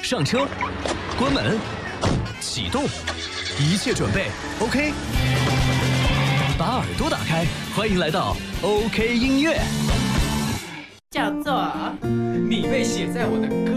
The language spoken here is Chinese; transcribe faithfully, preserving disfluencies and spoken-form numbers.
上车，关门，启动，一切准备 OK。把耳朵打开，欢迎来到 OK 音乐。 叫做你被写在我的歌